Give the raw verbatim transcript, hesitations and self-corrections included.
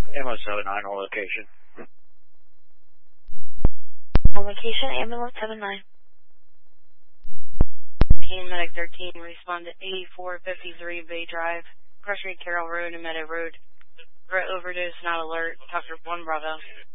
Ambulance seven nine on location. On location, ambulance seven nine. Team Medic thirteen, respond to eighty-four fifty-three Bay Drive, Cross Street, Carroll Road, and Meadow Road. Threat overdose, not alert. Doctor one Bravo.